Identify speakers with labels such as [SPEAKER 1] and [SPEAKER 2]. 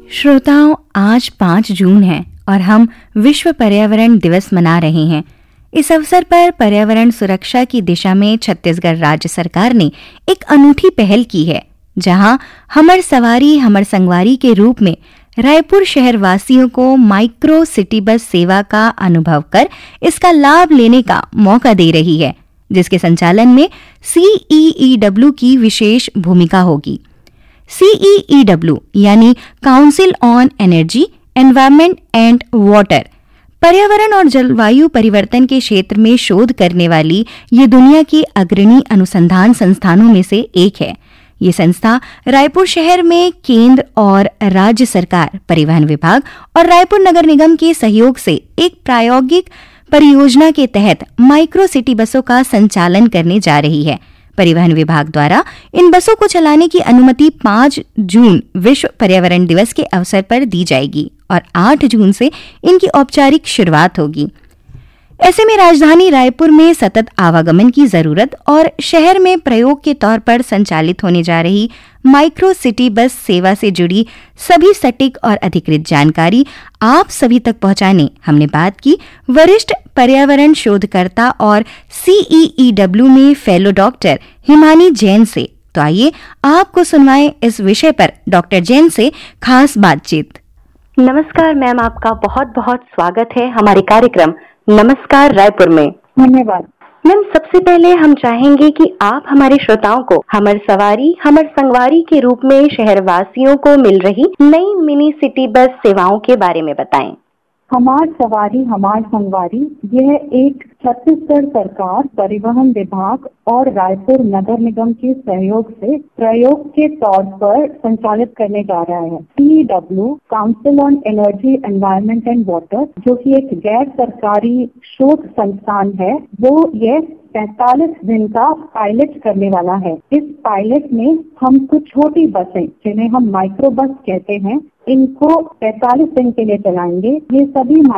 [SPEAKER 1] श्रोताओं, आज 5 जून है और हम विश्व पर्यावरण दिवस मना रहे हैं। इस अवसर पर पर्यावरण सुरक्षा की दिशा में छत्तीसगढ़ राज्य सरकार ने एक अनूठी पहल की है, जहां हमर सवारी हमर संगवारी के रूप में रायपुर शहर वासियों को माइक्रो सिटी बस सेवा का अनुभव कर इसका लाभ लेने का मौका दे रही है, जिसके संचालन में CEEW की विशेष भूमिका होगी। CEEW यानी council on energy, environment and water, पर्यावरण और जलवायु परिवर्तन के क्षेत्र में शोध करने वाली ये दुनिया की अग्रणी अनुसंधान संस्थानों में से एक है। ये संस्था रायपुर शहर में केंद्र और राज्य सरकार, परिवहन विभाग और रायपुर नगर निगम के सहयोग से एक प्रायोगिक परियोजना के तहत माइक्रो सिटी बसों का संचालन करने जा रही है। परिवहन विभाग द्वारा इन बसों को चलाने की अनुमति 5 जून विश्व पर्यावरण दिवस के अवसर पर दी जाएगी और 8 जून से इनकी औपचारिक शुरुआत होगी। ऐसे में राजधानी रायपुर में सतत आवागमन की जरूरत और शहर में प्रयोग के तौर पर संचालित होने जा रही माइक्रो सिटी बस सेवा से जुड़ी सभी सटीक और अधिकृत जानकारी आप सभी तक पहुंचाने हमने बात की वरिष्ठ पर्यावरण शोधकर्ता और CEEW में फेलो डॉक्टर हिमानी जैन से। तो आइए आपको सुनवाएं इस विषय पर डॉक्टर जैन से खास बातचीत।
[SPEAKER 2] नमस्कार मैम, आपका बहुत बहुत स्वागत है हमारे कार्यक्रम नमस्कार रायपुर में।
[SPEAKER 3] धन्यवाद
[SPEAKER 2] मैम, सबसे पहले हम चाहेंगे कि आप हमारे श्रोताओं को हमर सवारी हमर संगवारी के रूप में शहरवासियों को मिल रही नई मिनी सिटी बस सेवाओं के बारे में बताएं।
[SPEAKER 3] हमार सवारी हमार संगवारी यह एक छत्तीसगढ़ सरकार, परिवहन विभाग और रायपुर नगर निगम के सहयोग से प्रयोग के तौर पर संचालित करने जा रहा है। CEEW council on energy, environment and water, जो कि एक गैर सरकारी शोध संस्थान है, वो ये 45 दिन का पायलट करने वाला है। इस पायलट में हम कुछ छोटी बसें, जिन्हें हम माइक्रो बस कहते हैं, इनको 45 दिन के लिए चलाएंगे। ये सभी